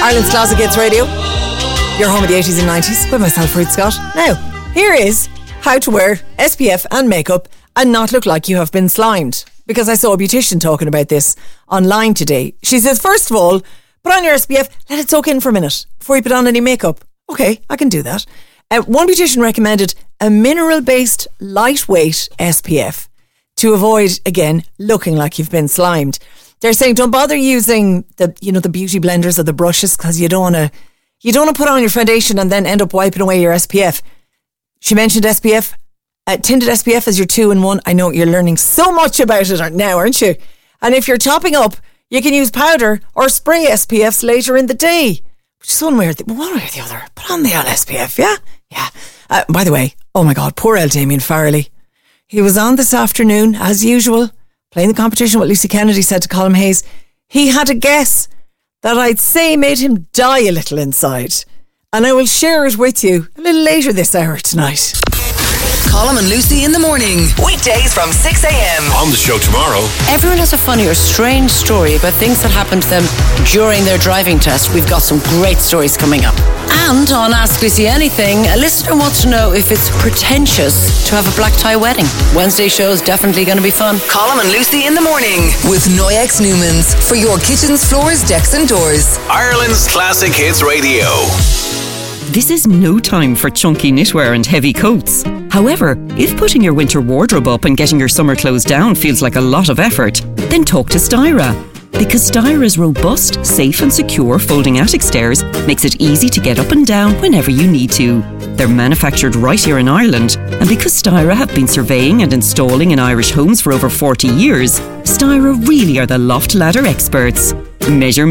Ireland's Classic Hits Radio. Your home of the 80s and 90s with myself, Ruth Scott. Now, here is how to wear SPF and makeup and not look like you have been slimed. Because I saw a beautician talking about this online today. She says, first of all, put on your SPF, let it soak in for a minute before you put on any makeup. Okay, I can do that. One beautician recommended a mineral-based, lightweight SPF to avoid, again, looking like you've been slimed. They're saying don't bother using the beauty blenders or the brushes because you don't want to put on your foundation and then end up wiping away your SPF. She mentioned SPF, tinted SPF as your 2-in-1. I know you're learning so much about it now, aren't you? And if you're topping up, you can use powder or spray SPFs later in the day. Just one way or the other. Put on the old SPF, yeah? Yeah. By the way, oh my God, poor old Damien Farrelly. He was on this afternoon, as usual, playing the competition. What Lucy Kennedy said to Colm Hayes. He had a guess that I'd say made him die a little inside. And I will share it with you a little later this hour tonight. Colm and Lucy in the morning. Weekdays from 6 a.m. On the show tomorrow. Everyone has a funny or strange story about things that happened to them during their driving test. We've got some great stories coming up. And on Ask Lucy Anything, a listener wants to know if it's pretentious to have a black tie wedding. Wednesday show is definitely going to be fun. Colm and Lucy in the morning with Noyex Newmans for your kitchens, floors, decks and doors. Ireland's Classic Hits Radio. This is no time for chunky knitwear and heavy coats. However, if putting your winter wardrobe up and getting your summer clothes down feels like a lot of effort, then talk to Styra. Because Styra's robust, safe and secure folding attic stairs makes it easy to get up and down whenever you need to. They're manufactured right here in Ireland, and because Styra have been surveying and installing in Irish homes for over 40 years, Styra really are the loft ladder experts. Measure